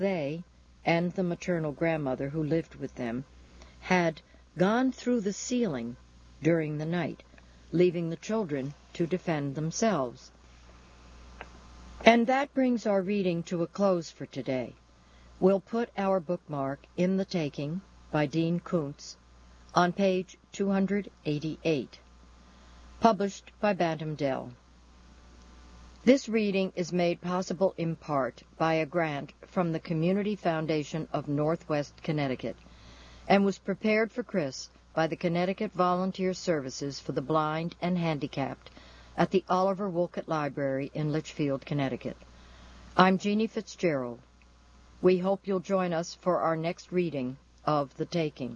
They, and the maternal grandmother who lived with them, had gone through the ceiling during the night, leaving the children to defend themselves. And that brings our reading to a close for today. We'll put our bookmark in The Taking by Dean Koontz on page 288, published by Bantam Dell. This reading is made possible in part by a grant from the Community Foundation of Northwest Connecticut and was prepared for Chris by the Connecticut Volunteer Services for the Blind and Handicapped at the Oliver Wolcott Library in Litchfield, Connecticut. I'm Jeannie Fitzgerald. We hope you'll join us for our next reading of The Taking.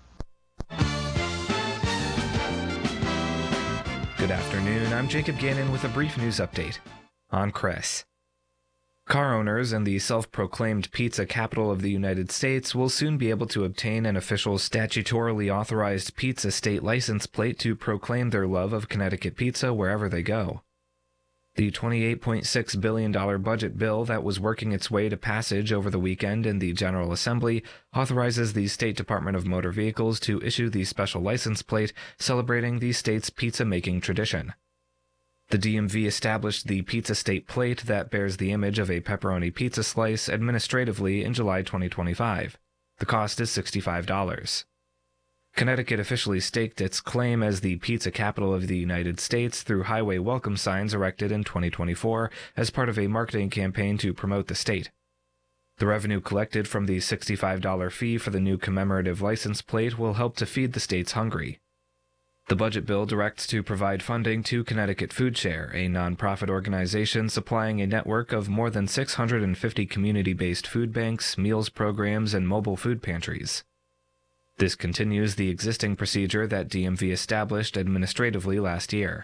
Good afternoon, I'm Jacob Gannon with a brief news update on Chris. Car owners in the self-proclaimed pizza capital of the United States will soon be able to obtain an official statutorily authorized pizza state license plate to proclaim their love of Connecticut pizza wherever they go. The $28.6 billion budget bill that was working its way to passage over the weekend in the General Assembly authorizes the State Department of Motor Vehicles to issue the special license plate celebrating the state's pizza-making tradition. The DMV established the Pizza State Plate that bears the image of a pepperoni pizza slice administratively in July 2025. The cost is $65. Connecticut officially staked its claim as the pizza capital of the United States through highway welcome signs erected in 2024 as part of a marketing campaign to promote the state. The revenue collected from the $65 fee for the new commemorative license plate will help to feed the state's hungry. The budget bill directs to provide funding to Connecticut Food Share, a nonprofit organization supplying a network of more than 650 community-based food banks, meals programs, and mobile food pantries. This continues the existing procedure that DMV established administratively last year.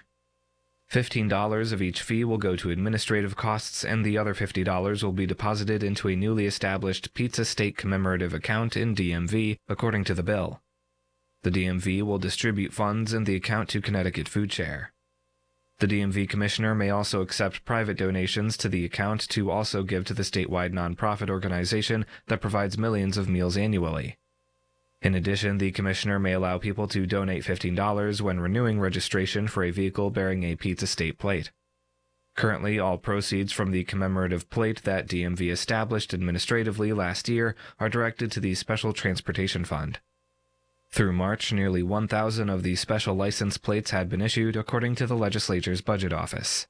$15 of each fee will go to administrative costs, and the other $50 will be deposited into a newly established Pizza State commemorative account in DMV, according to the bill. The DMV will distribute funds in the account to Connecticut Food Share. The DMV commissioner may also accept private donations to the account to also give to the statewide nonprofit organization that provides millions of meals annually. In addition, the commissioner may allow people to donate $15 when renewing registration for a vehicle bearing a Pizza State plate. Currently, all proceeds from the commemorative plate that DMV established administratively last year are directed to the Special Transportation Fund. Through March, nearly 1,000 of the special license plates had been issued, according to the legislature's budget office.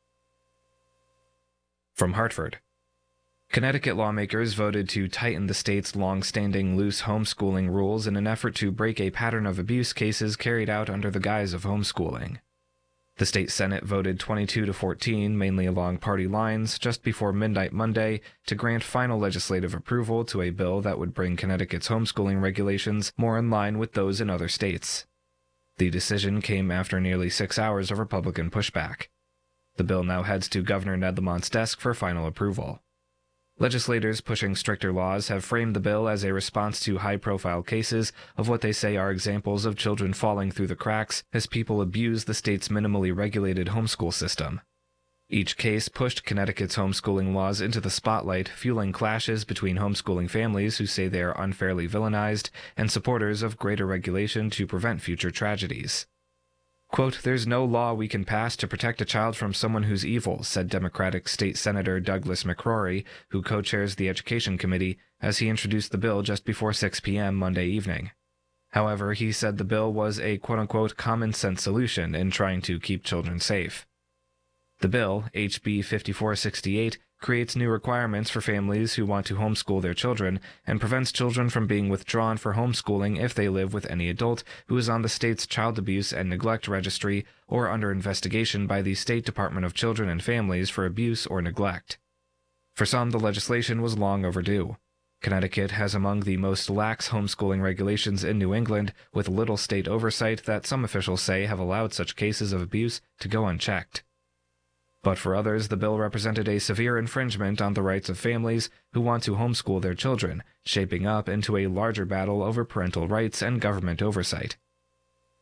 From Hartford. Connecticut lawmakers voted to tighten the state's long-standing loose homeschooling rules in an effort to break a pattern of abuse cases carried out under the guise of homeschooling. The state Senate voted 22-14, mainly along party lines, just before midnight Monday to grant final legislative approval to a bill that would bring Connecticut's homeschooling regulations more in line with those in other states. The decision came after nearly 6 hours of Republican pushback. The bill now heads to Governor Ned Lamont's desk for final approval. Legislators pushing stricter laws have framed the bill as a response to high-profile cases of what they say are examples of children falling through the cracks as people abuse the state's minimally regulated homeschool system. Each case pushed Connecticut's homeschooling laws into the spotlight, fueling clashes between homeschooling families who say they are unfairly villainized and supporters of greater regulation to prevent future tragedies. Quote, "There's no law we can pass to protect a child from someone who's evil," said Democratic State Senator Douglas McCrory, who co-chairs the Education Committee, as he introduced the bill just before 6 p.m. Monday evening. However, he said the bill was a quote-unquote common-sense solution in trying to keep children safe. The bill, HB 5468, creates new requirements for families who want to homeschool their children and prevents children from being withdrawn for homeschooling if they live with any adult who is on the state's Child Abuse and Neglect Registry or under investigation by the State Department of Children and Families for abuse or neglect. For some, the legislation was long overdue. Connecticut has among the most lax homeschooling regulations in New England, with little state oversight that some officials say have allowed such cases of abuse to go unchecked. But for others, the bill represented a severe infringement on the rights of families who want to homeschool their children, shaping up into a larger battle over parental rights and government oversight.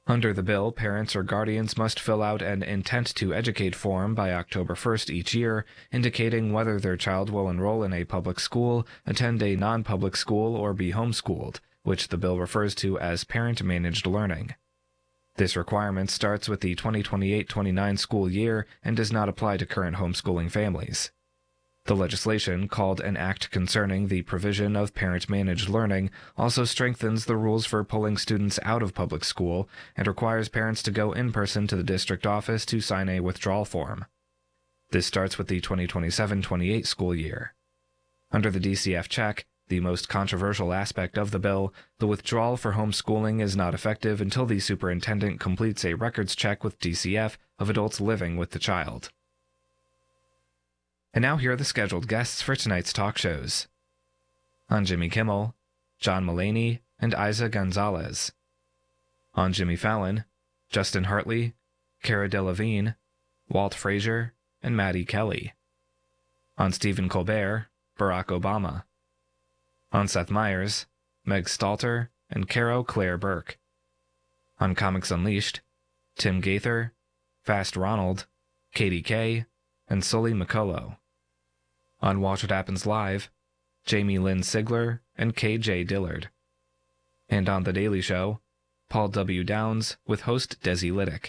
Under the bill, parents or guardians must fill out an intent to educate form by October 1st each year, indicating whether their child will enroll in a public school, attend a non-public school, or be homeschooled, which the bill refers to as parent-managed learning. This requirement starts with the 2028-29 school year and does not apply to current homeschooling families. The legislation, called an Act Concerning the Provision of Parent-Managed Learning, also strengthens the rules for pulling students out of public school and requires parents to go in person to the district office to sign a withdrawal form. This starts with the 2027-28 school year. Under the DCF check, the most controversial aspect of the bill, the withdrawal for homeschooling is not effective until the superintendent completes a records check with DCF of adults living with the child. And now here are the scheduled guests for tonight's talk shows. On Jimmy Kimmel, John Mulaney and Isa Gonzalez. On Jimmy Fallon, Justin Hartley, Cara Delevingne, Walt Frazier, and Maddie Kelly. On Stephen Colbert, Barack Obama. On Seth Meyers, Meg Stalter, and Caro Claire Burke. On Comics Unleashed, Tim Gaither, Fast Ronald, Katie Kay, and Sully McCullough. On Watch What Happens Live, Jamie Lynn Sigler and KJ Dillard. And on The Daily Show, Paul W. Downs with host Desi Liddick.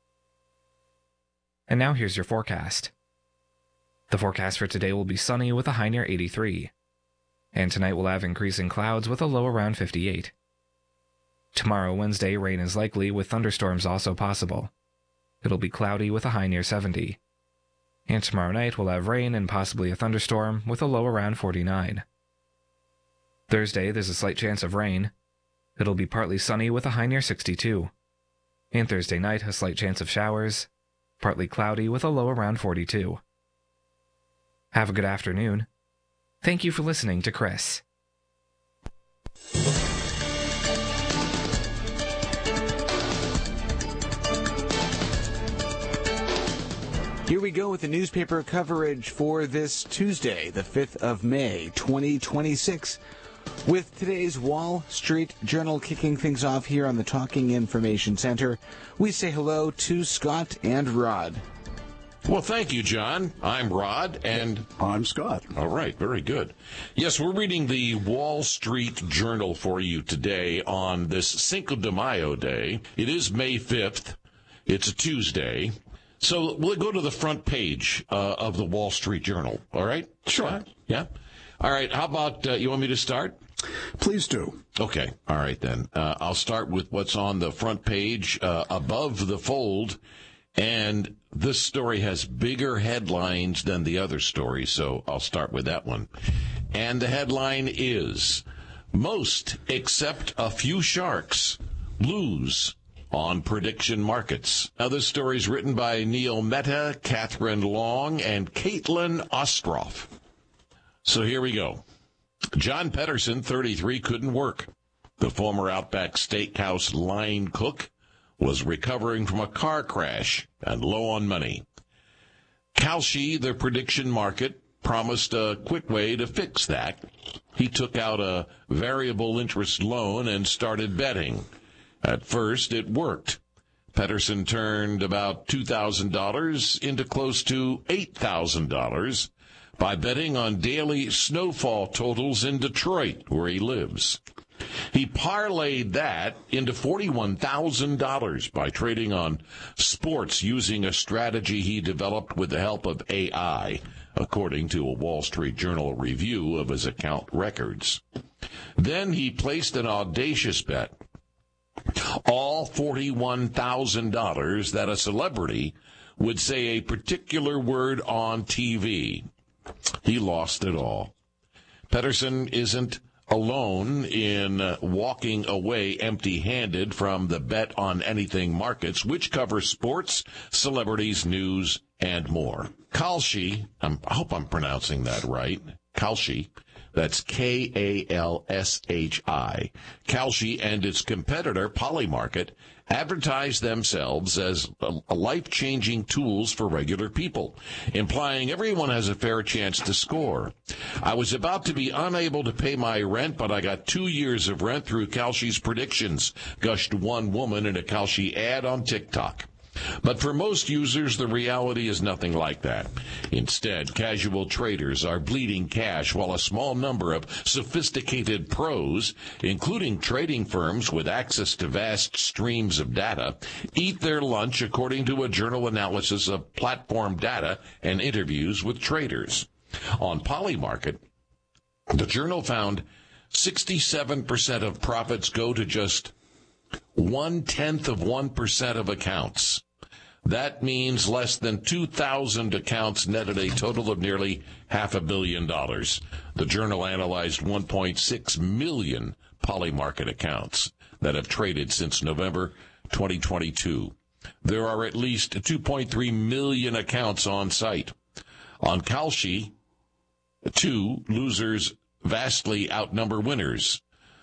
And now here's your forecast. The forecast for today will be sunny with a high near 83. And tonight we'll have increasing clouds with a low around 58. Tomorrow, Wednesday, rain is likely with thunderstorms also possible. It'll be cloudy with a high near 70. And tomorrow night we'll have rain and possibly a thunderstorm with a low around 49. Thursday, there's a slight chance of rain. It'll be partly sunny with a high near 62. And Thursday night, a slight chance of showers, partly cloudy with a low around 42. Have a good afternoon. Thank you for listening to Chris. Here we go with the newspaper coverage for this Tuesday, the 5th of May, 2026. With today's Wall Street Journal kicking things off here on the Talking Information Center, we say hello to Scott and Rod. Well, thank you, John. I'm Rod, and I'm Scott. All right, very good. Yes, we're reading the Wall Street Journal for you today on this Cinco de Mayo day. It is May 5th. It's a Tuesday. So we'll go to the front page of the Wall Street Journal, all right? Sure. Yeah? All right, how about, you want me to start? Please do. Okay, all right then. I'll start with what's on the front page above the fold. And this story has bigger headlines than the other story, so I'll start with that one. And the headline is, Most Except a Few Sharks Lose on Prediction Markets. Now, this story is written by Neil Mehta, Catherine Long, and Caitlin Ostroff. So here we go. John Pedersen, 33, couldn't work. The former Outback Steakhouse line cook was recovering from a car crash and low on money. Kalshi, the prediction market, promised a quick way to fix that. He took out a variable interest loan and started betting. At first, it worked. Pedersen turned about $2,000 into close to $8,000 by betting on daily snowfall totals in Detroit, where he lives. He parlayed that into $41,000 by trading on sports using a strategy he developed with the help of AI, according to a Wall Street Journal review of his account records. Then he placed an audacious bet, all $41,000, that a celebrity would say a particular word on TV. He lost it all. Pedersen isn't alone in walking away empty-handed from the Bet on Anything markets, which cover sports, celebrities, news, and more. Kalshi, I hope I'm pronouncing that right, Kalshi, that's K-A-L-S-H-I. Kalshi and its competitor, Polymarket, advertise themselves as life-changing tools for regular people, implying everyone has a fair chance to score. I was about to be unable to pay my rent, but I got 2 years of rent through Kalshi's predictions, gushed one woman in a Kalshi ad on TikTok. But for most users, the reality is nothing like that. Instead, casual traders are bleeding cash while a small number of sophisticated pros, including trading firms with access to vast streams of data, eat their lunch according to a journal analysis of platform data and interviews with traders. On Polymarket, the journal found 67% of profits go to just 0.1% of accounts. That means less than 2,000 accounts netted a total of nearly $500 million. The journal analyzed 1.6 million Polymarket accounts that have traded since November 2022. There are at least 2.3 million accounts on site. On Kalshi, losers vastly outnumber winners.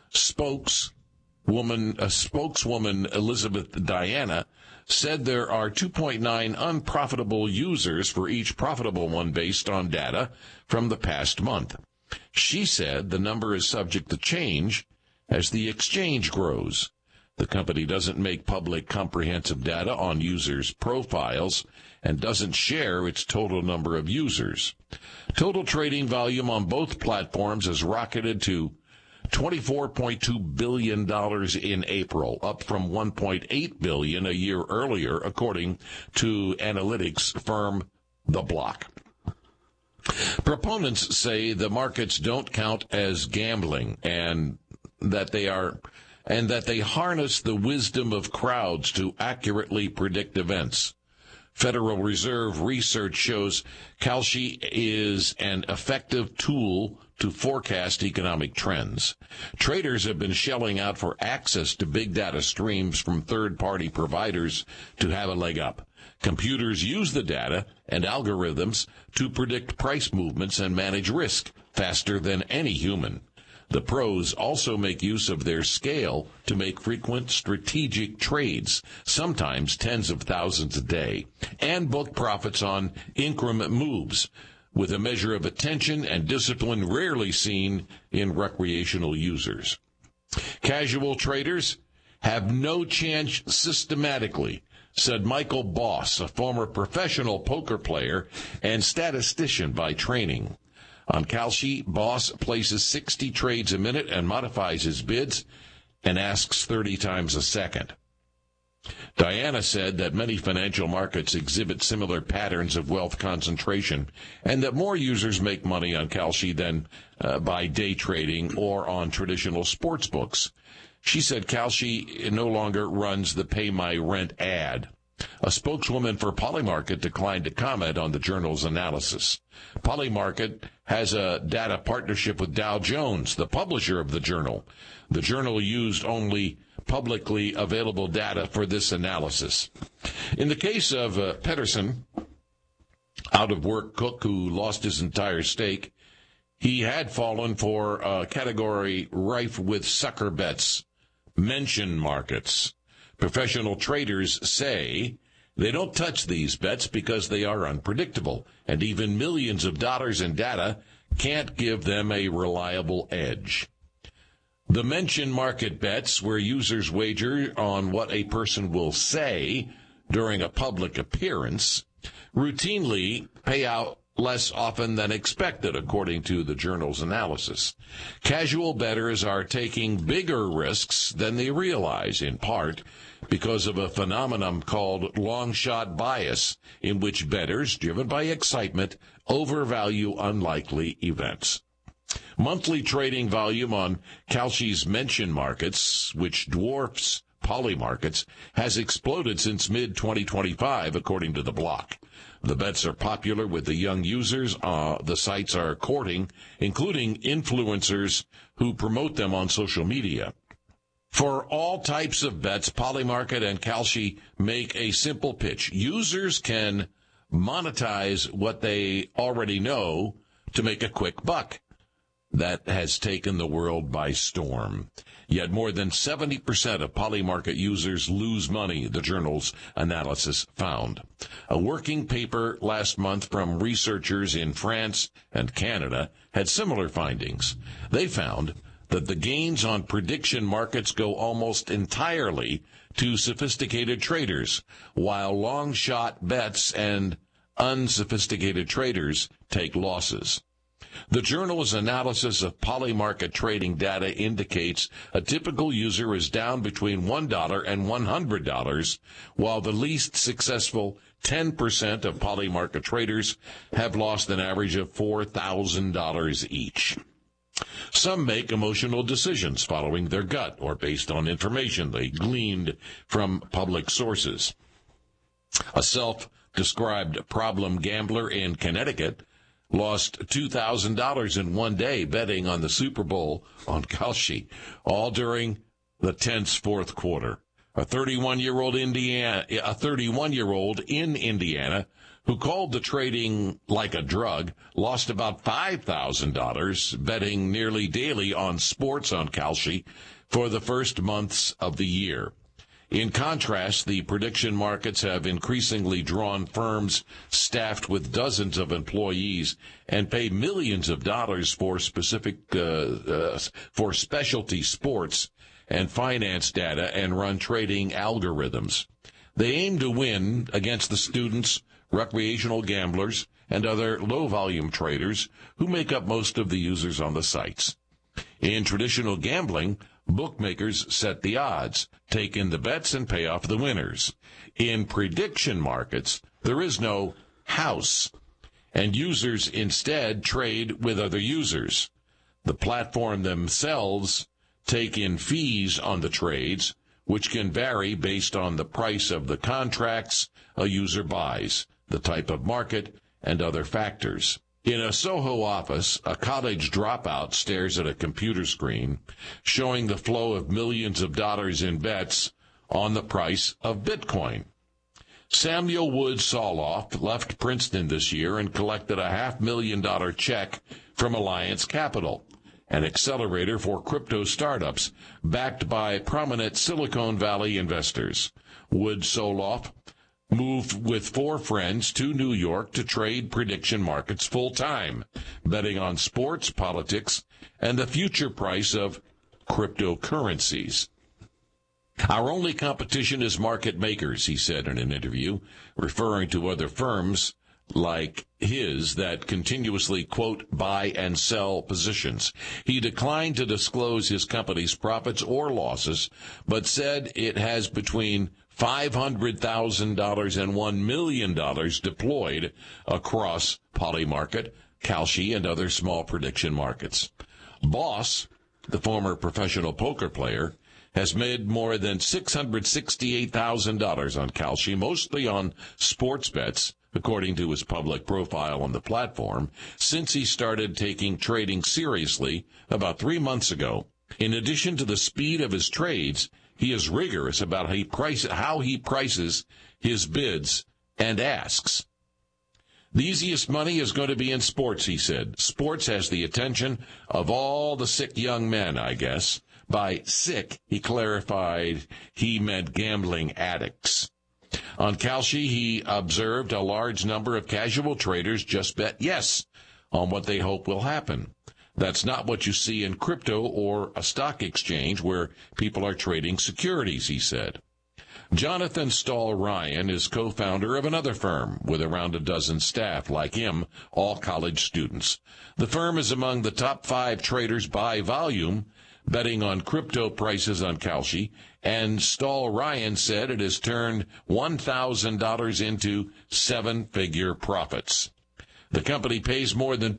Spokeswoman Elizabeth Diana said there are 2.9 unprofitable users for each profitable one based on data from the past month. She said the number is subject to change as the exchange grows. The company doesn't make public comprehensive data on users' profiles and doesn't share its total number of users. Total trading volume on both platforms has rocketed to $24.2 billion in April, up from $1.8 billion a year earlier, according to analytics firm The Block. Proponents say the markets don't count as gambling and that they harness the wisdom of crowds to accurately predict events. Federal Reserve research shows Kalshi is an effective tool to forecast economic trends. Traders have been shelling out for access to big data streams from third-party providers to have a leg up. Computers use the data and algorithms to predict price movements and manage risk faster than any human. The pros also make use of their scale to make frequent strategic trades, sometimes tens of thousands a day, and book profits on increment moves, with a measure of attention and discipline rarely seen in recreational users. Casual traders have no chance systematically, said Michael Boss, a former professional poker player and statistician by training. On Kalshi, Boss places 60 trades a minute and modifies his bids and asks 30 times a second. Diana said that many financial markets exhibit similar patterns of wealth concentration and that more users make money on Kalshi than by day trading or on traditional sports books. She said Kalshi no longer runs the Pay My Rent ad. A spokeswoman for Polymarket declined to comment on the journal's analysis. Polymarket has a data partnership with Dow Jones, the publisher of the journal. The journal used only publicly available data for this analysis. In the case of Pedersen, out-of-work cook who lost his entire stake, he had fallen for a category rife with sucker bets, mention markets. Professional traders say they don't touch these bets because they are unpredictable, and even millions of dollars in data can't give them a reliable edge. The mention market bets, where users wager on what a person will say during a public appearance, routinely pay out less often than expected, according to the journal's analysis. Casual bettors are taking bigger risks than they realize, in part because of a phenomenon called long shot bias, in which bettors, driven by excitement, overvalue unlikely events. Monthly trading volume on Kalshi's mention markets, which dwarfs Polymarkets, has exploded since mid-2025, according to The Block. The bets are popular with the young users the sites are courting, including influencers who promote them on social media. For all types of bets, Polymarket and Kalshi make a simple pitch. Users can monetize what they already know to make a quick buck. that has taken the world by storm. Yet more than 70% of Polymarket users lose money, the journal's analysis found. A working paper last month from researchers in France and Canada had similar findings. They found that the gains on prediction markets go almost entirely to sophisticated traders, while long-shot bets and unsophisticated traders take losses. The journal's analysis of Polymarket trading data indicates a typical user is down between $1 and $100, while the least successful 10% of Polymarket traders have lost an average of $4,000 each. Some make emotional decisions following their gut or based on information they gleaned from public sources. A self-described problem gambler in Connecticut lost $2,000 in one day betting on the Super Bowl on Kalshi, all during the tense fourth quarter. A 31-year-old in Indiana who called the trading like a drug lost about $5,000 betting nearly daily on sports on Kalshi for the first months of the year. In contrast, the prediction markets have increasingly drawn firms staffed with dozens of employees and pay millions of dollars for for specialty sports and finance data and run trading algorithms. They aim to win against the students, recreational gamblers, and other low-volume traders who make up most of the users on the sites. In traditional gambling, bookmakers set the odds, take in the bets, and pay off the winners. In prediction markets, there is no house, and users instead trade with other users. The platform themselves take in fees on the trades, which can vary based on the price of the contracts a user buys, the type of market, and other factors. In a Soho office, a college dropout stares at a computer screen showing the flow of millions of dollars in bets on the price of Bitcoin. Samuel Wood Soloff left Princeton this year and collected a $500,000 check from Alliance Capital, an accelerator for crypto startups backed by prominent Silicon Valley investors. Wood Soloff moved with 4 friends to New York to trade prediction markets full-time, betting on sports, politics, and the future price of cryptocurrencies. Our only competition is market makers, he said in an interview, referring to other firms like his that continuously, quote, buy and sell positions. He declined to disclose his company's profits or losses, but said it has between $500,000 and $1 million deployed across Polymarket, Kalshi, and other small prediction markets. Boss, the former professional poker player, has made more than $668,000 on Kalshi, mostly on sports bets, according to his public profile on the platform, since he started taking trading seriously about 3 months ago. In addition to the speed of his trades, he is rigorous about how he prices his bids and asks. The easiest money is going to be in sports, he said. Sports has the attention of all the sick young men, I guess. By sick, he clarified he meant gambling addicts. On Kalshi, he observed a large number of casual traders just bet yes on what they hope will happen. That's not what you see in crypto or a stock exchange where people are trading securities, he said. Jonathan Stahl-Ryan is co-founder of another firm with around a dozen staff, like him, all college students. The firm is among the top 5 traders by volume, betting on crypto prices on Kalshi, and Stahl-Ryan said it has turned $1,000 into 7-figure profits. The company pays more than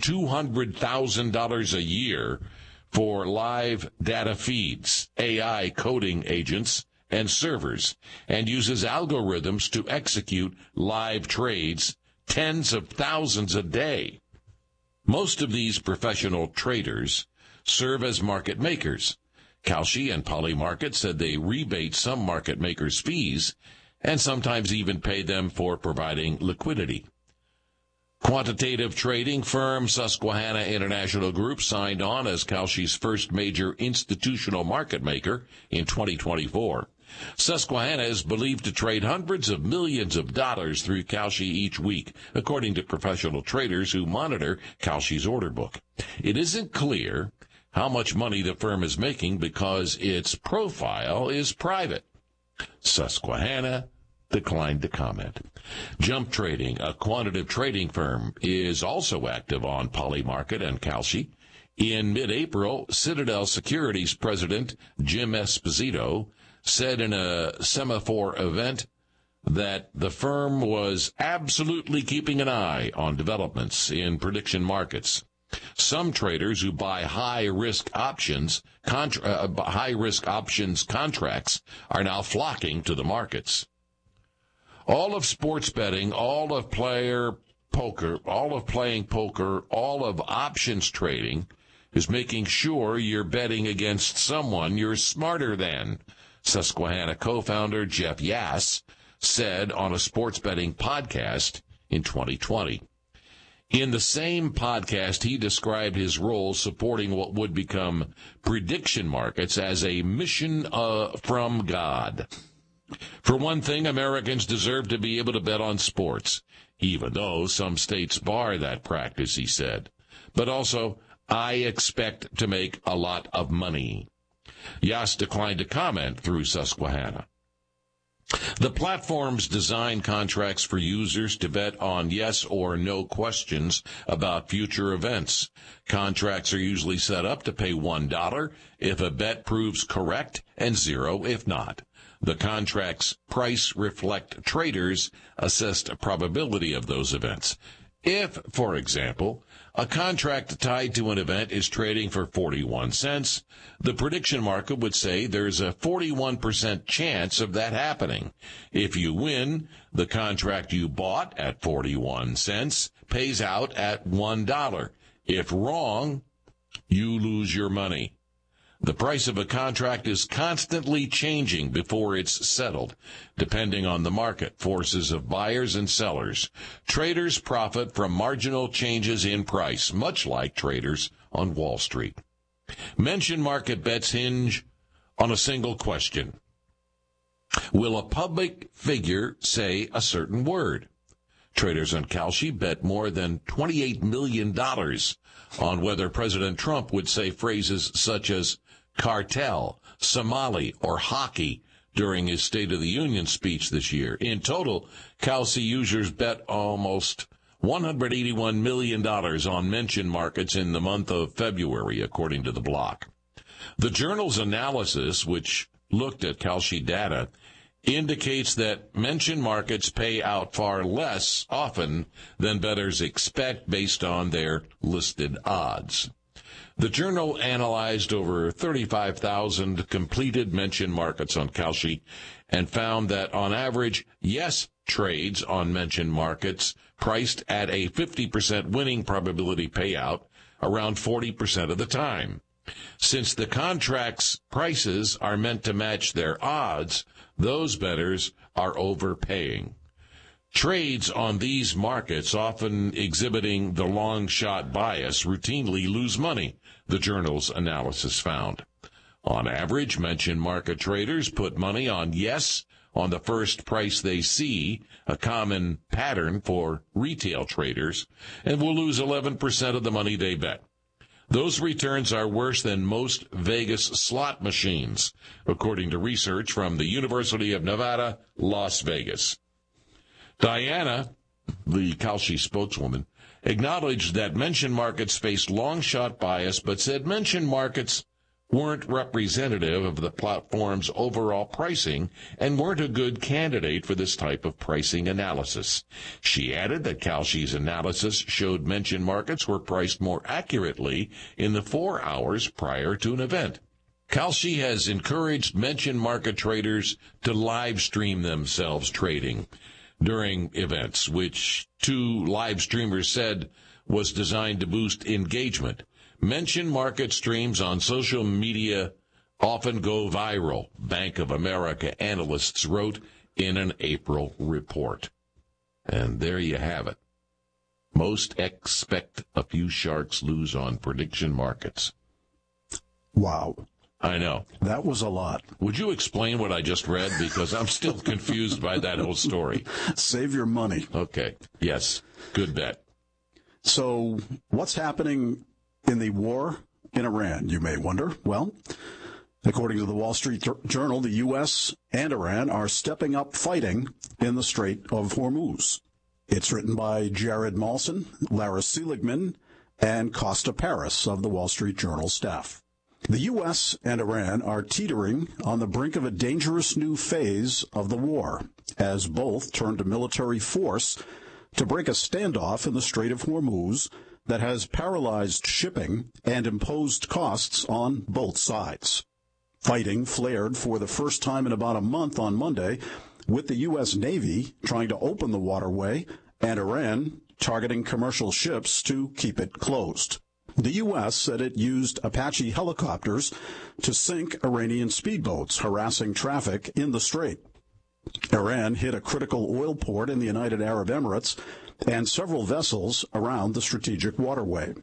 $200,000 a year for live data feeds, AI coding agents, and servers, and uses algorithms to execute live trades, tens of thousands a day. Most of these professional traders serve as market makers. Kalshi and Polymarket said they rebate some market makers' fees and sometimes even pay them for providing liquidity. Quantitative trading firm Susquehanna International Group signed on as Kalshi's first major institutional market maker in 2024. Susquehanna is believed to trade hundreds of millions of dollars through Kalshi each week, according to professional traders who monitor Kalshi's order book. It isn't clear how much money the firm is making because its profile is private. Susquehanna declined to comment. Jump Trading, a quantitative trading firm, is also active on Polymarket and Kalshi. In mid-April, Citadel Securities President Jim Esposito said in a Semaphore event that the firm was absolutely keeping an eye on developments in prediction markets. Some traders who buy high-risk options contracts are now flocking to the markets. All of sports betting, all of playing poker, all of options trading is making sure you're betting against someone you're smarter than, Susquehanna co-founder Jeff Yass said on a sports betting podcast in 2020. In the same podcast, he described his role supporting what would become prediction markets as a mission from God. For one thing, Americans deserve to be able to bet on sports, even though some states bar that practice, he said. But also, I expect to make a lot of money. Yas declined to comment through Susquehanna. The platforms design contracts for users to bet on yes or no questions about future events. Contracts are usually set up to pay $1 if a bet proves correct and $0 if not. The contract's price reflect traders' assessed probability of those events. If, for example, a contract tied to an event is trading for 41 cents, the prediction market would say there's a 41% chance of that happening. If you win, the contract you bought at 41 cents pays out at $1. If wrong, you lose your money. The price of a contract is constantly changing before it's settled, depending on the market forces of buyers and sellers. Traders profit from marginal changes in price, much like traders on Wall Street. Mention market bets hinge on a single question. Will a public figure say a certain word? Traders on Kalshi bet more than $28 million on whether President Trump would say phrases such as cartel, Somali, or hockey during his State of the Union speech this year. In total, Kalshi users bet almost $181 million on mention markets in the month of February, according to the block. The journal's analysis, which looked at Kalshi data, indicates that mention markets pay out far less often than bettors expect based on their listed odds. The journal analyzed over 35,000 completed mention markets on Kalshi and found that on average, yes trades on mention markets priced at a 50% winning probability payout around 40% of the time. Since the contract's prices are meant to match their odds, those bettors are overpaying. Trades on these markets, often exhibiting the long shot bias, routinely lose money, the journal's analysis found. On average, mention market traders put money on yes on the first price they see, a common pattern for retail traders, and will lose 11% of the money they bet. Those returns are worse than most Vegas slot machines, according to research from the University of Nevada, Las Vegas. Diana, the Kalshi spokeswoman, acknowledged that mention markets faced long shot bias, but said mention markets weren't representative of the platform's overall pricing and weren't a good candidate for this type of pricing analysis. She added that Kalshi's analysis showed mention markets were priced more accurately in the 4 hours prior to an event. Kalshi has encouraged mention market traders to live stream themselves trading during events, which 2 live streamers said was designed to boost engagement. Mention market streams on social media often go viral, Bank of America analysts wrote in an April report. And there you have it. Most expect a few sharks lose on prediction markets. Wow. I know. That was a lot. Would you explain what I just read? Because I'm still confused by that whole story. Save your money. Okay. Yes. Good bet. So what's happening in the war in Iran, you may wonder? Well, according to the Wall Street Journal, the U.S. and Iran are stepping up fighting in the Strait of Hormuz. It's written by Jared Malson, Lara Seligman, and Costa Paris of the Wall Street Journal staff. The U.S. and Iran are teetering on the brink of a dangerous new phase of the war, as both turn to military force to break a standoff in the Strait of Hormuz that has paralyzed shipping and imposed costs on both sides. Fighting flared for the first time in about a month on Monday, with the U.S. Navy trying to open the waterway and Iran targeting commercial ships to keep it closed. The U.S. said it used Apache helicopters to sink Iranian speedboats harassing traffic in the strait. Iran hit a critical oil port in the United Arab Emirates and several vessels around the strategic waterway.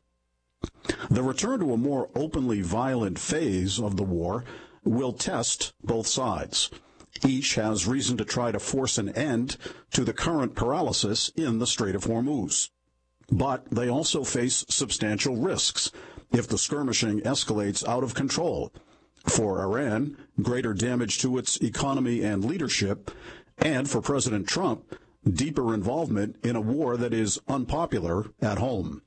The return to a more openly violent phase of the war will test both sides. Each has reason to try to force an end to the current paralysis in the Strait of Hormuz. But they also face substantial risks if the skirmishing escalates out of control. For Iran, greater damage to its economy and leadership, and for President Trump, deeper involvement in a war that is unpopular at home.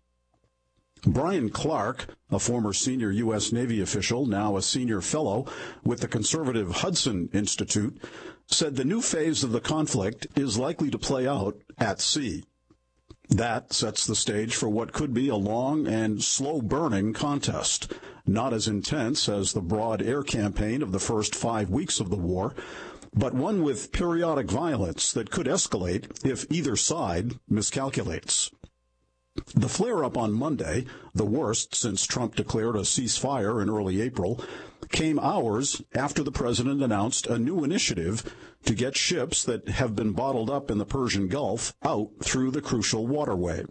Brian Clark, a former senior U.S. Navy official, now a senior fellow with the conservative Hudson Institute, said the new phase of the conflict is likely to play out at sea. That sets the stage for what could be a long and slow-burning contest, not as intense as the broad air campaign of the first 5 weeks of the war, but one with periodic violence that could escalate if either side miscalculates. The flare-up on Monday, the worst since Trump declared a ceasefire in early April, came hours after the president announced a new initiative to get ships that have been bottled up in the Persian Gulf out through the crucial waterway.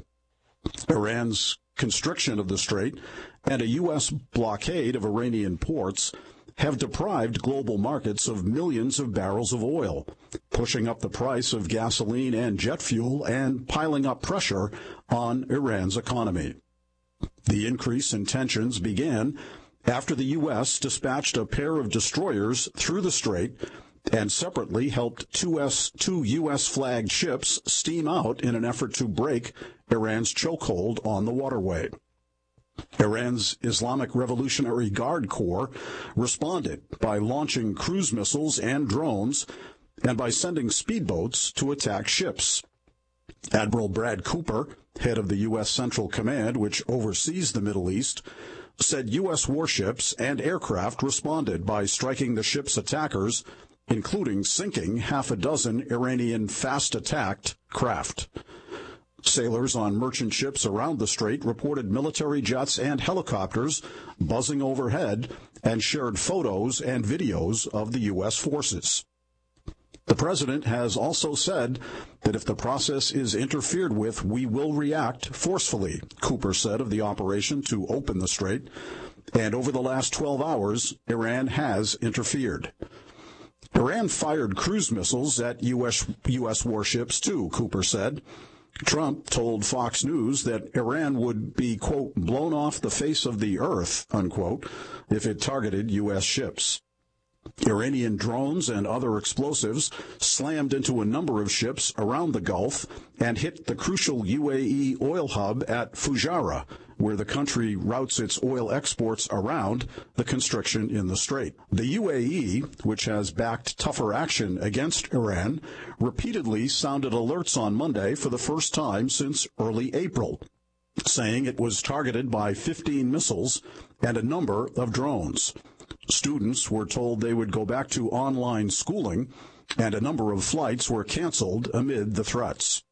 Iran's constriction of the strait and a U.S. blockade of Iranian ports have deprived global markets of millions of barrels of oil, pushing up the price of gasoline and jet fuel and piling up pressure on Iran's economy. The increase in tensions began after the U.S. dispatched a pair of destroyers through the strait and separately helped two U.S.-flagged ships steam out in an effort to break Iran's chokehold on the waterway. Iran's Islamic Revolutionary Guard Corps responded by launching cruise missiles and drones and by sending speedboats to attack ships. Admiral Brad Cooper, head of the U.S. Central Command, which oversees the Middle East, said U.S. warships and aircraft responded by striking the ship's attackers, including sinking half a dozen Iranian fast-attacked craft. Sailors on merchant ships around the strait reported military jets and helicopters buzzing overhead and shared photos and videos of the U.S. forces. The president has also said that if the process is interfered with, we will react forcefully, Cooper said of the operation to open the strait. And over the last 12 hours, Iran has interfered. Iran fired cruise missiles at U.S. warships, too, Cooper said. Trump told Fox News that Iran would be, quote, blown off the face of the earth, unquote, if it targeted U.S. ships. Iranian drones and other explosives slammed into a number of ships around the Gulf and hit the crucial UAE oil hub at Fujairah, where the country routes its oil exports around the constriction in the strait. The UAE, which has backed tougher action against Iran, repeatedly sounded alerts on Monday for the first time since early April, saying it was targeted by 15 missiles and a number of drones. Students were told they would go back to online schooling, and a number of flights were canceled amid the threats.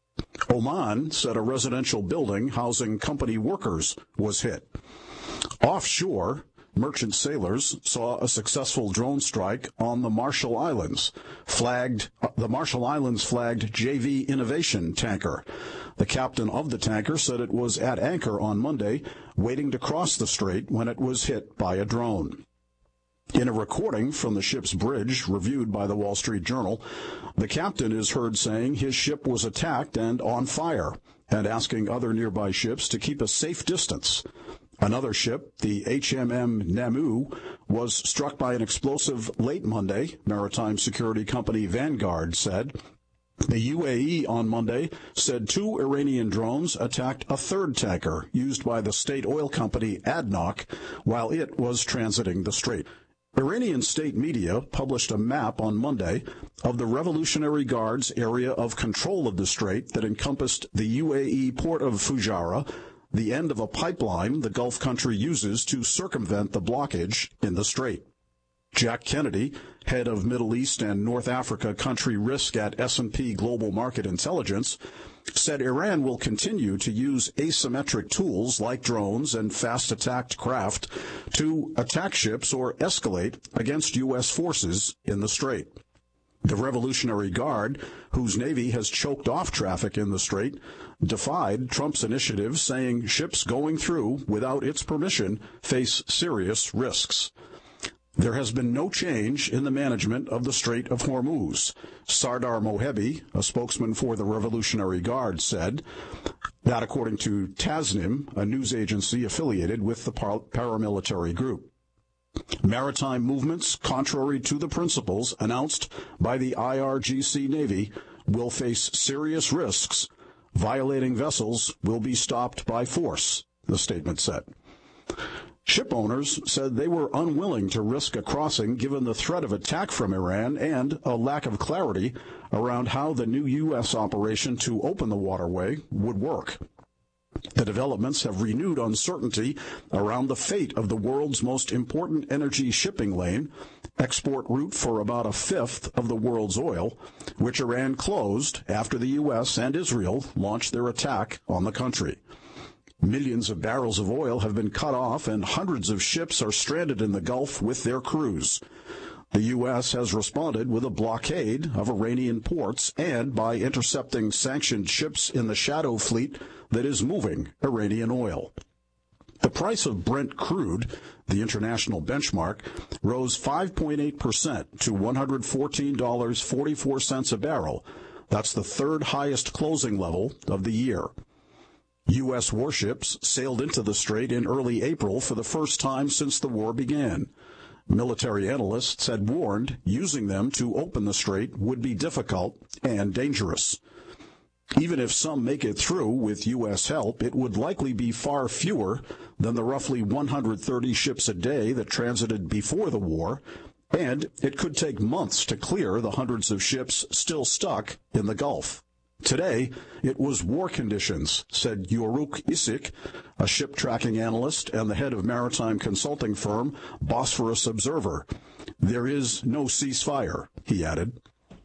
Oman said a residential building housing company workers was hit. Offshore, merchant sailors saw a successful drone strike on the Marshall Islands. The Marshall Islands flagged JV Innovation tanker. The captain of the tanker said it was at anchor on Monday, waiting to cross the strait when it was hit by a drone. In a recording from the ship's bridge, reviewed by the Wall Street Journal, the captain is heard saying his ship was attacked and on fire, and asking other nearby ships to keep a safe distance. Another ship, the HMM Namu, was struck by an explosive late Monday, maritime security company Vanguard said. The UAE on Monday said 2 Iranian drones attacked a third tanker used by the state oil company ADNOC while it was transiting the strait. Iranian state media published a map on Monday of the Revolutionary Guard's area of control of the strait that encompassed the UAE port of Fujairah, the end of a pipeline the Gulf country uses to circumvent the blockage in the strait. Jack Kennedy, head of Middle East and North Africa country risk at S&P Global Market Intelligence, said Iran will continue to use asymmetric tools like drones and fast-attacked craft to attack ships or escalate against U.S. forces in the strait. The Revolutionary Guard, whose Navy has choked off traffic in the strait, defied Trump's initiative, saying ships going through without its permission face serious risks. There has been no change in the management of the Strait of Hormuz. Sardar Mohebi, a spokesman for the Revolutionary Guard, said that according to Tasnim, a news agency affiliated with the paramilitary group. Maritime movements, contrary to the principles announced by the IRGC Navy, will face serious risks. Violating vessels will be stopped by force, the statement said. Ship owners said they were unwilling to risk a crossing given the threat of attack from Iran and a lack of clarity around how the new U.S. operation to open the waterway would work. The developments have renewed uncertainty around the fate of the world's most important energy shipping lane, export route for about a fifth of the world's oil, which Iran closed after the U.S. and Israel launched their attack on the country. Millions of barrels of oil have been cut off and hundreds of ships are stranded in the Gulf with their crews. The U.S. has responded with a blockade of Iranian ports and by intercepting sanctioned ships in the shadow fleet that is moving Iranian oil. The price of Brent crude, the international benchmark, rose 5.8% to $114.44 a barrel. That's the third highest closing level of the year. U.S. warships sailed into the strait in early April for the first time since the war began. Military analysts had warned using them to open the strait would be difficult and dangerous. Even if some make it through with U.S. help, it would likely be far fewer than the roughly 130 ships a day that transited before the war, and it could take months to clear the hundreds of ships still stuck in the Gulf. Today, it was war conditions, said Yoruk Isik, a ship tracking analyst and the head of maritime consulting firm Bosphorus Observer. There is no ceasefire, he added.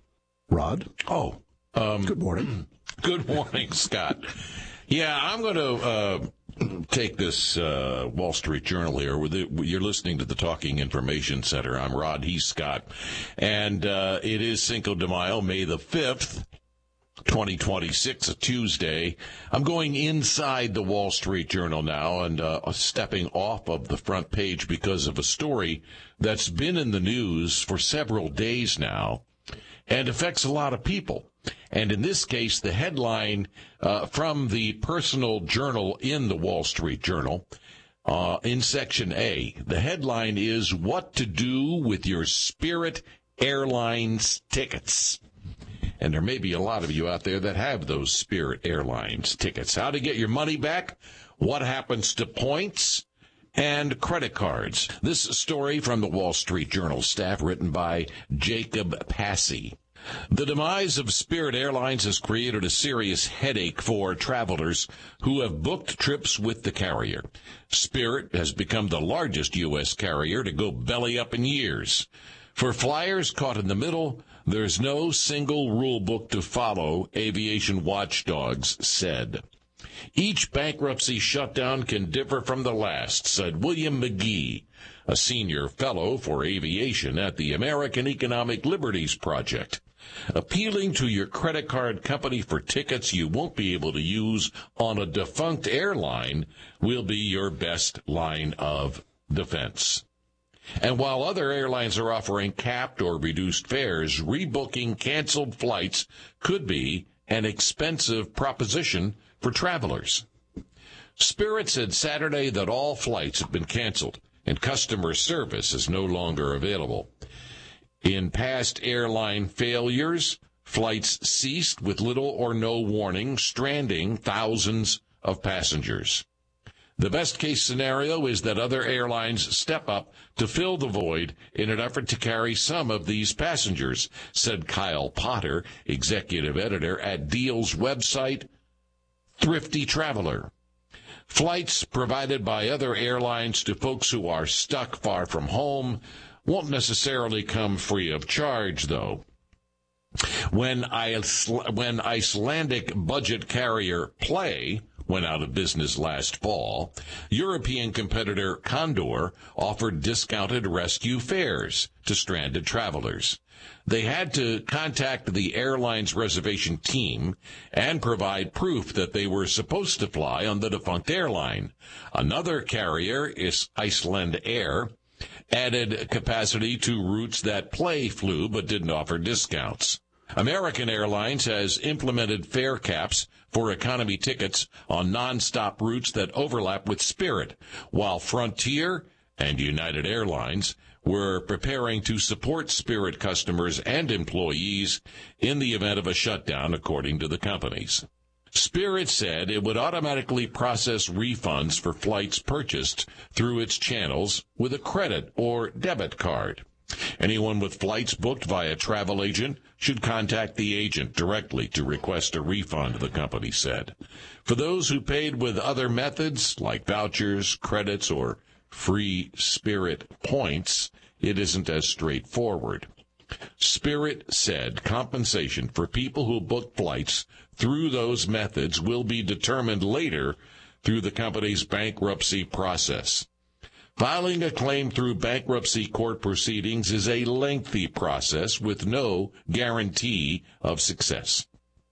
Rod? Good morning. Good morning, Scott. Yeah, I'm going to take this Wall Street Journal here. You're listening to the Talking Information Center. I'm Rod, he's Scott. And it is Cinco de Mayo, May the 5th. 2026, a Tuesday. I'm going inside the Wall Street Journal now and stepping off of the front page because of a story that's been in the news for several days now and affects a lot of people. And in this case, the headline from the personal journal in the Wall Street Journal, in Section A, the headline is, "What to Do with Your Spirit Airlines Tickets." And there may be a lot of you out there that have those Spirit Airlines tickets. How to get your money back, what happens to points, and credit cards. This story from the Wall Street Journal staff, written by Jacob Passy. The demise of Spirit Airlines has created a serious headache for travelers who have booked trips with the carrier. Spirit has become the largest U.S. carrier to go belly up in years. For flyers caught in the middle, there's no single rule book to follow, aviation watchdogs said. Each bankruptcy shutdown can differ from the last, said William McGee, a senior fellow for aviation at the American Economic Liberties Project. Appealing to your credit card company for tickets you won't be able to use on a defunct airline will be your best line of defense. And while other airlines are offering capped or reduced fares, rebooking canceled flights could be an expensive proposition for travelers. Spirit said Saturday that all flights have been canceled and customer service is no longer available. In past airline failures, flights ceased with little or no warning, stranding thousands of passengers. The best-case scenario is that other airlines step up to fill the void in an effort to carry some of these passengers, said Kyle Potter, executive editor at Deal's website, Thrifty Traveler. Flights provided by other airlines to folks who are stuck far from home won't necessarily come free of charge, though. When Icelandic budget carrier Play went out of business last fall, European competitor Condor offered discounted rescue fares to stranded travelers. They had to contact the airline's reservation team and provide proof that they were supposed to fly on the defunct airline. Another carrier, is Icelandair, added capacity to routes that Play flew but didn't offer discounts. American Airlines has implemented fare caps for economy tickets on nonstop routes that overlap with Spirit, while Frontier and United Airlines were preparing to support Spirit customers and employees in the event of a shutdown, according to the companies. Spirit said it would automatically process refunds for flights purchased through its channels with a credit or debit card. Anyone with flights booked via travel agent should contact the agent directly to request a refund, the company said. For those who paid with other methods, like vouchers, credits, or free Spirit points, it isn't as straightforward. Spirit said compensation for people who book flights through those methods will be determined later through the company's bankruptcy process. Filing a claim through bankruptcy court proceedings is a lengthy process with no guarantee of success.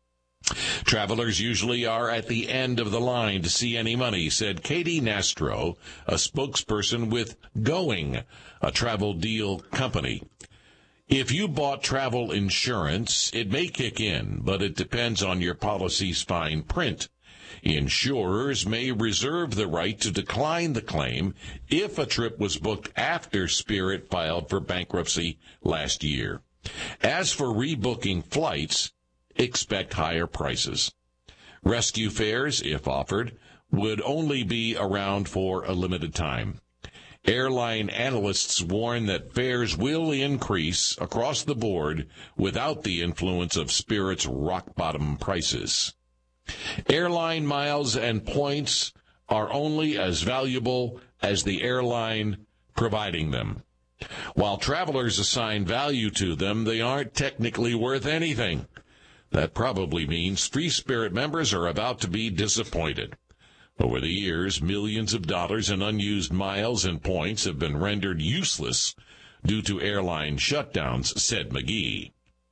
Travelers usually are at the end of the line to see any money, said Katie Nastro, a spokesperson with Going, a travel deal company. If you bought travel insurance, it may kick in, but it depends on your policy's fine print. Insurers may reserve the right to decline the claim if a trip was booked after Spirit filed for bankruptcy last year. As for rebooking flights, expect higher prices. Rescue fares, if offered, would only be around for a limited time. Airline analysts warn that fares will increase across the board without the influence of Spirit's rock-bottom prices. Airline miles and points are only as valuable as the airline providing them. While travelers assign value to them, they aren't technically worth anything. That probably means Free Spirit members are about to be disappointed. Over the years, millions of dollars in unused miles and points have been rendered useless due to airline shutdowns, said McGee.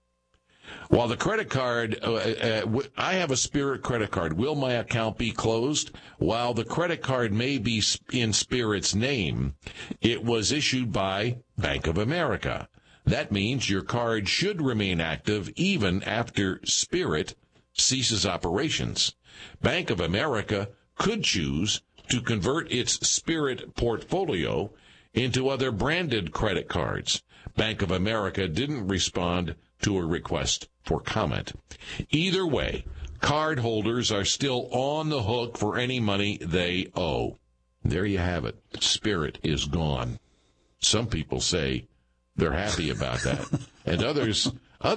While the credit card, I have a Spirit credit card. Will my account be closed? While the credit card may be in Spirit's name, it was issued by Bank of America. That means your card should remain active even after Spirit ceases operations. Bank of America could choose to convert its Spirit portfolio into other branded credit cards. Bank of America didn't respond to a request for comment. Either way, cardholders are still on the hook for any money they owe. There you have it. Spirit is gone. Some people say they're happy about that, and others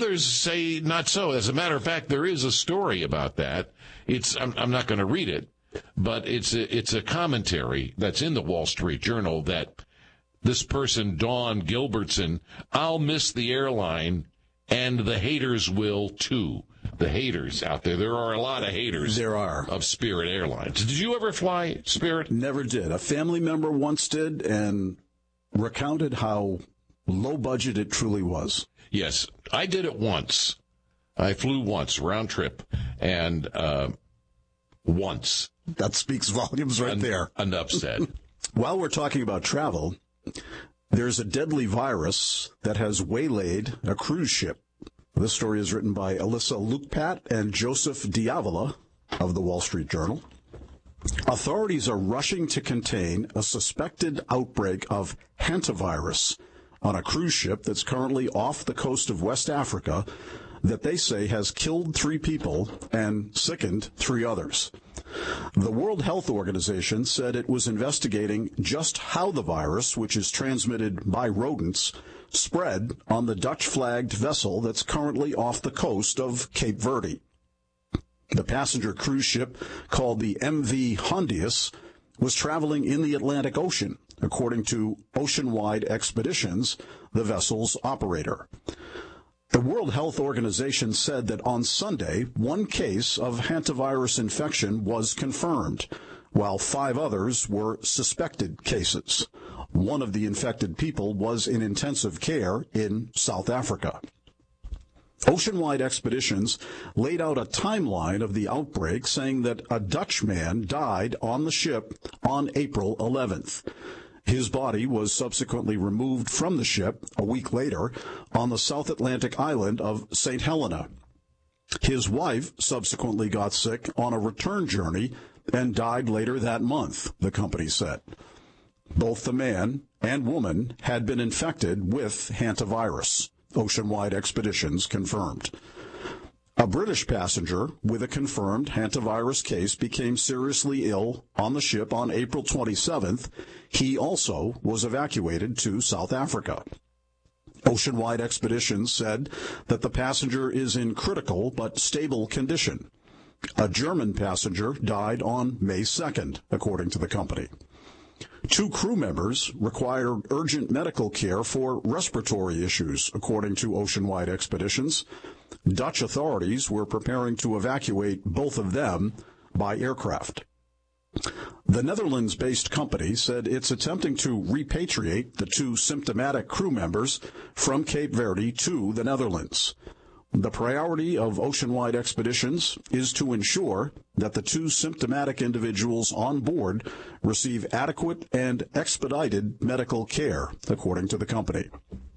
say not so. As a matter of fact, there is a story about that. I'm not going to read it, but it's a commentary that's in the Wall Street Journal that this person, Dawn Gilbertson, I'll miss the airline, and the haters will too. The haters out there. There are a lot of haters. There are. Of Spirit Airlines. Did you ever fly Spirit? Never did. A family member once did and recounted how low budget it truly was. Yes, I did it once. I flew once, round trip, and once. That speaks volumes right there. Enough said. While we're talking about travel, there's a deadly virus that has waylaid a cruise ship. This story is written by Alyssa Lukpat and Joseph Diavola of the Wall Street Journal. Authorities are rushing to contain a suspected outbreak of hantavirus on a cruise ship that's currently off the coast of West Africa that they say has killed 3 people and sickened 3 others. The World Health Organization said it was investigating just how the virus, which is transmitted by rodents, spread on the Dutch-flagged vessel that's currently off the coast of Cape Verde. The passenger cruise ship, called the MV Hondius, was traveling in the Atlantic Ocean, according to Oceanwide Expeditions, the vessel's operator. The World Health Organization said that on Sunday, 1 case of hantavirus infection was confirmed, while 5 others were suspected cases. One of the infected people was in intensive care in South Africa. Oceanwide Expeditions laid out a timeline of the outbreak, saying that a Dutch man died on the ship on April 11th. His body was subsequently removed from the ship a week later on the South Atlantic island of St. Helena. His wife subsequently got sick on a return journey and died later that month, the company said. Both the man and woman had been infected with hantavirus, Oceanwide Expeditions confirmed. A British passenger with a confirmed hantavirus case became seriously ill on the ship on April 27th. He also was evacuated to South Africa. Oceanwide Expeditions said that the passenger is in critical but stable condition. A German passenger died on May 2nd, according to the company. 2 crew members required urgent medical care for respiratory issues, according to Oceanwide Expeditions. Dutch authorities were preparing to evacuate both of them by aircraft. The Netherlands-based company said it's attempting to repatriate the 2 symptomatic crew members from Cape Verde to the Netherlands. The priority of Oceanwide Expeditions is to ensure that the 2 symptomatic individuals on board receive adequate and expedited medical care, according to the company.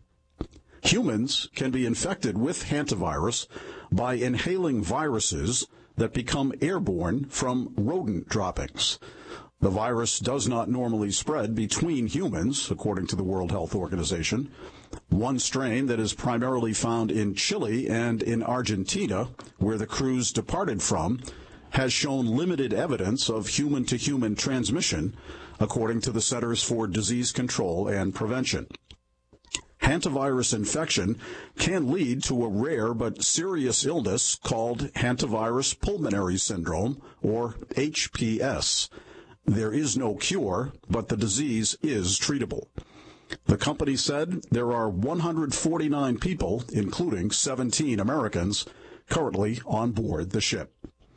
Humans can be infected with hantavirus by inhaling viruses that become airborne from rodent droppings. The virus does not normally spread between humans, according to the World Health Organization. One strain that is primarily found in Chile and in Argentina, where the crews departed from, has shown limited evidence of human-to-human transmission, according to the Centers for Disease Control and Prevention. Hantavirus infection can lead to a rare but serious illness called hantavirus pulmonary syndrome, or HPS. There is no cure, but the disease is treatable. The company said there are 149 people, including 17 Americans, currently on board the ship.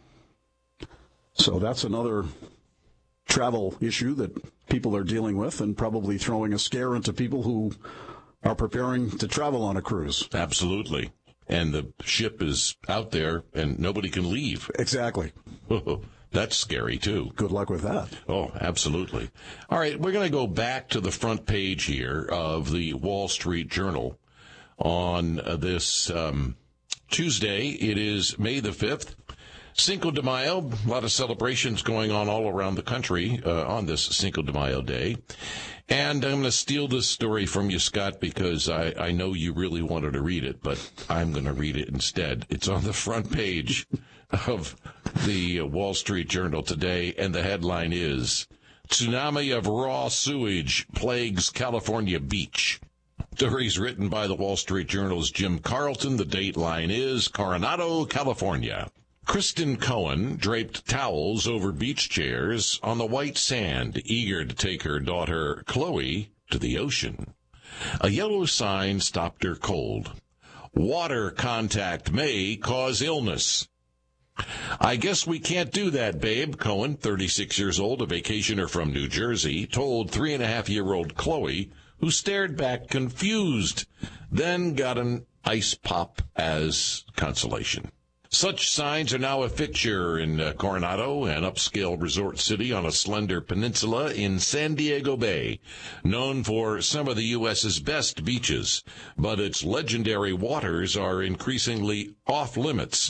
So that's another travel issue that people are dealing with and probably throwing a scare into people who are preparing to travel on a cruise. Absolutely. And the ship is out there and nobody can leave. Exactly. That's scary, too. Good luck with that. Oh, absolutely. All right, we're going to go back to the front page here of the Wall Street Journal on this Tuesday. It is May the 5th. Cinco de Mayo, a lot of celebrations going on all around the country on this Cinco de Mayo day. And I'm going to steal this story from you, Scott, because I know you really wanted to read it, but I'm going to read it instead. It's on the front page of the Wall Street Journal today, and the headline is, Tsunami of Raw Sewage Plagues California Beach. Stories written by the Wall Street Journal's Jim Carlton. The dateline is Coronado, California. Kristen Cohen draped towels over beach chairs on the white sand, eager to take her daughter, Chloe, to the ocean. A yellow sign stopped her cold. Water contact may cause illness. I guess we can't do that, babe, Cohen, 36 years old, a vacationer from New Jersey, told 3.5-year-old Chloe, who stared back confused, then got an ice pop as consolation. Such signs are now a fixture in Coronado, an upscale resort city on a slender peninsula in San Diego Bay, known for some of the U.S.'s best beaches, but its legendary waters are increasingly off-limits,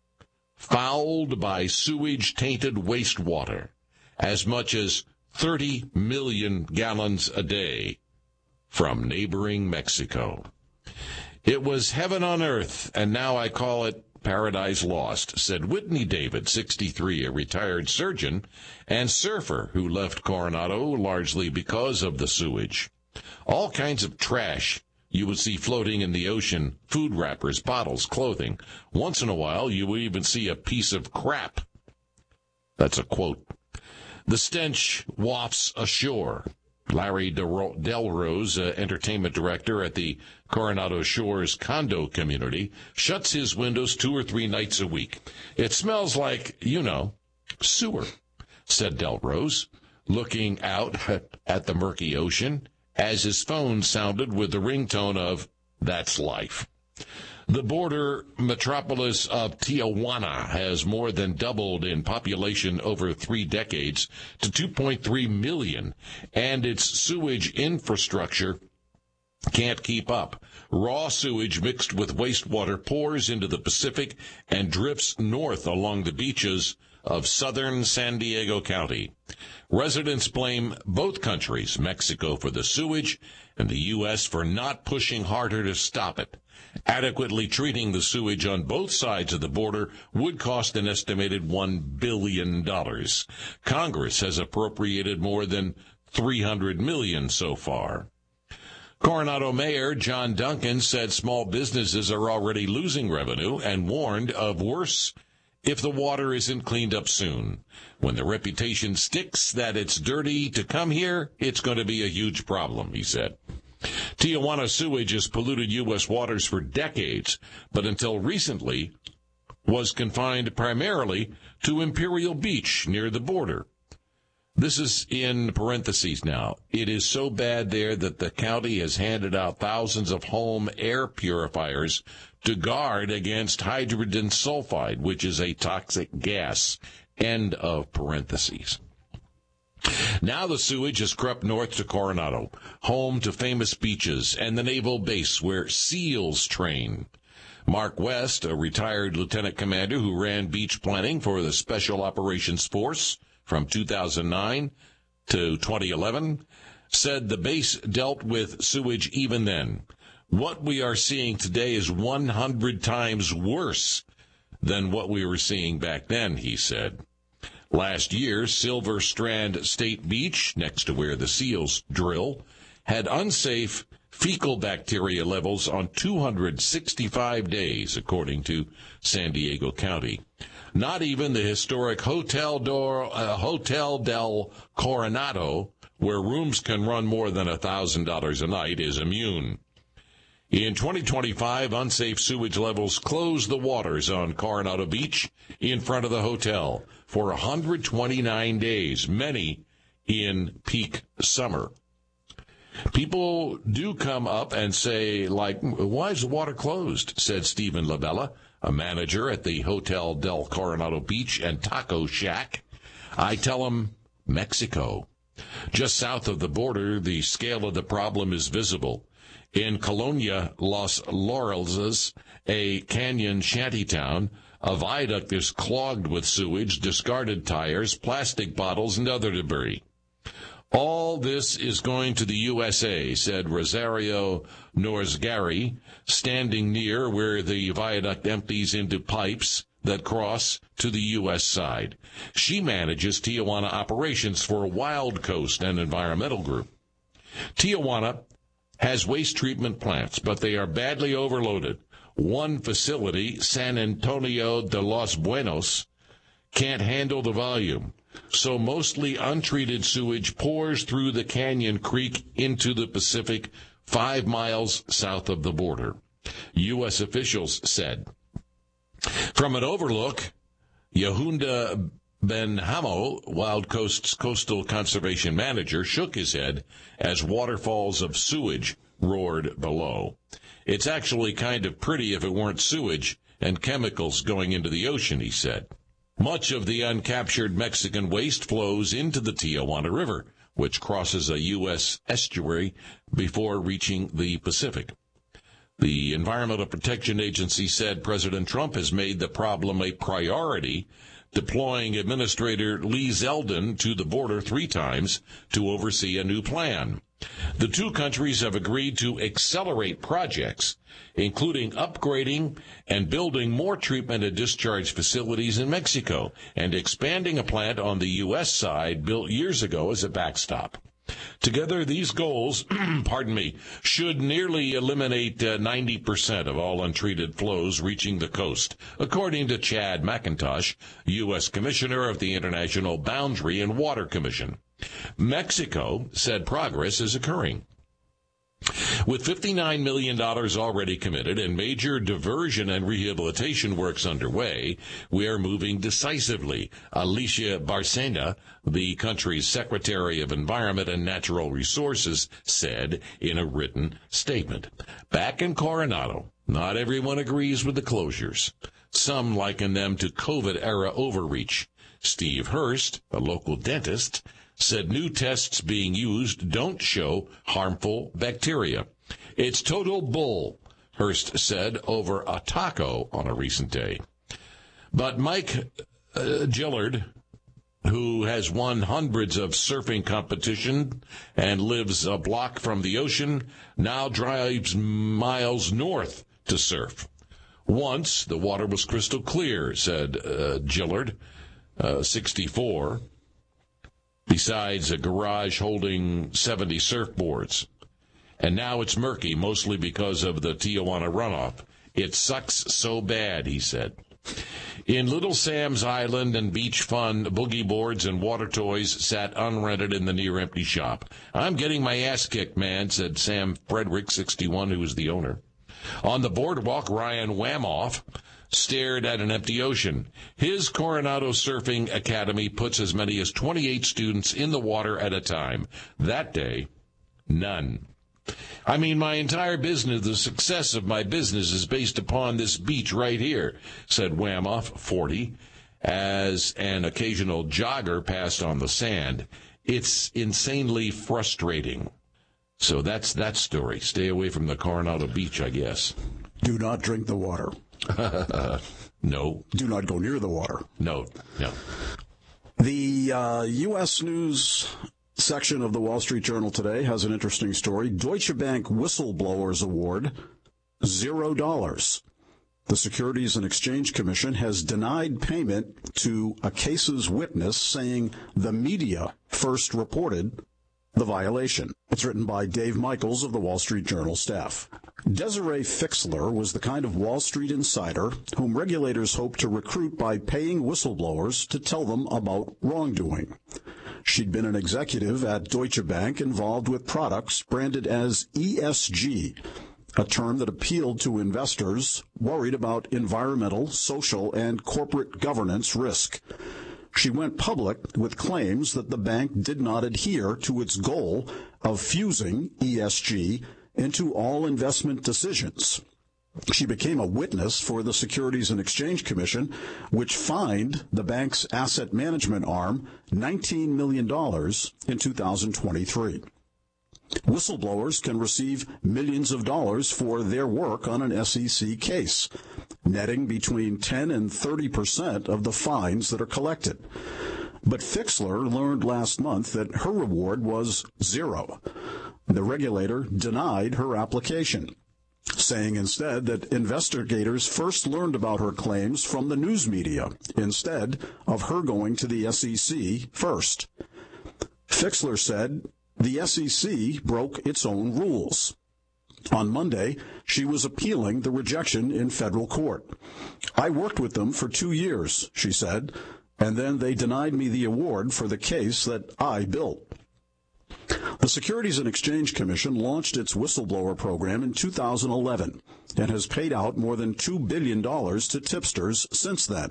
fouled by sewage-tainted wastewater, as much as 30 million gallons a day from neighboring Mexico. It was heaven on earth, and now I call it Paradise Lost, said Whitney David, 63, a retired surgeon and surfer who left Coronado largely because of the sewage. All kinds of trash you would see floating in the ocean, food wrappers, bottles, clothing. Once in a while, you would even see a piece of crap. That's a quote. The stench wafts ashore. Larry Delrose, entertainment director at the Coronado Shores condo community, shuts his windows 2 or 3 nights a week. It smells like, sewer, said Delrose, looking out at the murky ocean as his phone sounded with the ringtone of That's Life. The border metropolis of Tijuana has more than doubled in population over 3 decades to 2.3 million, and its sewage infrastructure can't keep up. Raw sewage mixed with wastewater pours into the Pacific and drifts north along the beaches of southern San Diego County. Residents blame both countries, Mexico for the sewage and the U.S. for not pushing harder to stop it. Adequately treating the sewage on both sides of the border would cost an estimated $1 billion. Congress has appropriated more than $300 million so far. Coronado Mayor John Duncan said small businesses are already losing revenue and warned of worse if the water isn't cleaned up soon. When the reputation sticks that it's dirty to come here, it's going to be a huge problem, he said. Tijuana sewage has polluted U.S. waters for decades, but until recently was confined primarily to Imperial Beach near the border. This is in parentheses now. It is so bad there that the county has handed out thousands of home air purifiers to guard against hydrogen sulfide, which is a toxic gas. End of parentheses. Now the sewage has crept north to Coronado, home to famous beaches and the naval base where SEALs train. Mark West, a retired lieutenant commander who ran beach planning for the Special Operations Force from 2009 to 2011, said the base dealt with sewage even then. What we are seeing today is 100 times worse than what we were seeing back then, he said. Last year, Silver Strand State Beach, next to where the SEALs drill, had unsafe fecal bacteria levels on 265 days, according to San Diego County. Not even the historic Hotel del Coronado, where rooms can run more than $1,000 a night, is immune. In 2025, unsafe sewage levels closed the waters on Coronado Beach in front of the hotel for 129 days, many in peak summer. People do come up and say, why is the water closed? Said Stephen Labella, a manager at the Hotel del Coronado Beach and Taco Shack. I tell them, Mexico. Just south of the border, the scale of the problem is visible. In Colonia, Los Laurels, a canyon shantytown, a viaduct is clogged with sewage, discarded tires, plastic bottles, and other debris. All this is going to the USA, said Rosario Norzgari, standing near where the viaduct empties into pipes that cross to the U.S. side. She manages Tijuana operations for Wild Coast, an environmental group. Tijuana has waste treatment plants, but they are badly overloaded. One facility, San Antonio de los Buenos, can't handle the volume, so mostly untreated sewage pours through the Canyon Creek into the Pacific 5 miles south of the border, U.S. officials said. From an overlook, Yehuda Ben Hamo, Wild Coast's coastal conservation manager, shook his head as waterfalls of sewage roared below. It's actually kind of pretty if it weren't sewage and chemicals going into the ocean, he said. Much of the uncaptured Mexican waste flows into the Tijuana River, which crosses a U.S. estuary before reaching the Pacific. The Environmental Protection Agency said President Trump has made the problem a priority, deploying Administrator Lee Zeldin to the border 3 times to oversee a new plan. The two countries have agreed to accelerate projects, including upgrading and building more treatment and discharge facilities in Mexico and expanding a plant on the U.S. side built years ago as a backstop. Together, these goals, should nearly eliminate 90% of all untreated flows reaching the coast, according to Chad McIntosh, U.S. Commissioner of the International Boundary and Water Commission. Mexico said progress is occurring. With $59 million already committed and major diversion and rehabilitation works underway, we are moving decisively, Alicia Barcena, the country's Secretary of Environment and Natural Resources, said in a written statement. Back in Coronado, not everyone agrees with the closures. Some liken them to COVID-era overreach. Steve Hurst, a local dentist, said new tests being used don't show harmful bacteria. It's total bull, Hurst said over a taco on a recent day. But Mike Gillard, who has won hundreds of surfing competitions and lives a block from the ocean, now drives miles north to surf. Once the water was crystal clear, said Gillard, 64. Besides a garage holding 70 surfboards. And now it's murky, mostly because of the Tijuana runoff. It sucks so bad, he said. In Little Sam's Island and Beach Fun, boogie boards and water toys sat unrented in the near-empty shop. I'm getting my ass kicked, man, said Sam Frederick, 61, who is the owner. On the boardwalk, Ryan Wamoff stared at an empty ocean. His Coronado Surfing Academy puts as many as 28 students in the water at a time. That day, none. I mean, my entire business, the success of my business is based upon this beach right here, said Wamoff, 40, as an occasional jogger passed on the sand. It's insanely frustrating. So that's that story. Stay away from the Coronado Beach, I guess. Do not drink the water. No. Do not go near the water. No. The U.S. News section of the Wall Street Journal today has an interesting story. Deutsche Bank Whistleblowers Award, $0. The Securities and Exchange Commission has denied payment to a case's witness, saying the media first reported the violation. It's written by Dave Michaels of the Wall Street Journal staff. Desiree Fixler was the kind of Wall Street insider whom regulators hope to recruit by paying whistleblowers to tell them about wrongdoing. She'd been an executive at Deutsche Bank involved with products branded as ESG, a term that appealed to investors worried about environmental, social, and corporate governance risk. She went public with claims that the bank did not adhere to its goal of fusing ESG into all investment decisions. She became a witness for the Securities and Exchange Commission, which fined the bank's asset management arm $19 million in 2023. Whistleblowers can receive millions of dollars for their work on an SEC case, netting between 10 and 30% of the fines that are collected. But Fixler learned last month that her reward was $0. The regulator denied her application, saying instead that investigators first learned about her claims from the news media, instead of her going to the SEC first. Fixler said the SEC broke its own rules. On Monday, she was appealing the rejection in federal court. I worked with them for 2 years, she said, and then they denied me the award for the case that I built. The Securities and Exchange Commission launched its whistleblower program in 2011 and has paid out more than $2 billion to tipsters since then.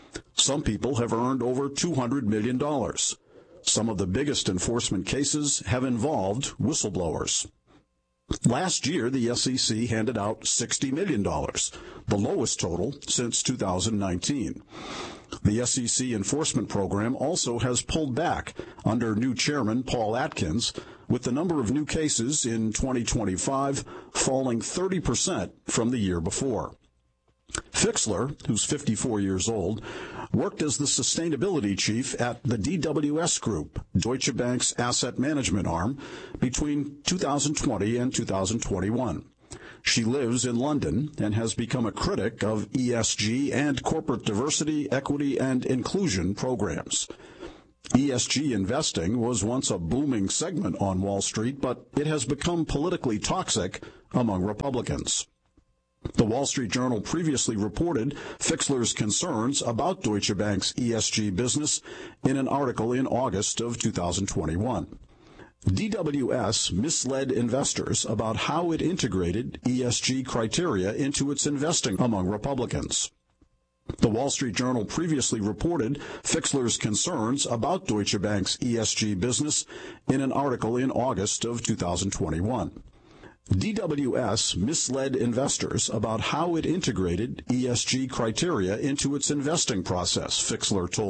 Some people have earned over $200 million. Some of the biggest enforcement cases have involved whistleblowers. Last year, the SEC handed out $60 million, the lowest total since 2019. The SEC enforcement program also has pulled back under new chairman Paul Atkins, with the number of new cases in 2025 falling 30% from the year before. Fixler, who's 54 years old, worked as the sustainability chief at the DWS Group, Deutsche Bank's asset management arm, between 2020 and 2021. She lives in London and has become a critic of ESG and corporate diversity, equity, and inclusion programs. ESG investing was once a booming segment on Wall Street, but it has become politically toxic among Republicans. The Wall Street Journal previously reported Fixler's concerns about Deutsche Bank's ESG business in an article in August of 2021. DWS misled investors about how it integrated ESG criteria into its investing among Republicans. The Wall Street Journal previously reported Fixler's concerns about Deutsche Bank's ESG business in an article in August of 2021. DWS misled investors about how it integrated ESG criteria into its investing process, Fixler told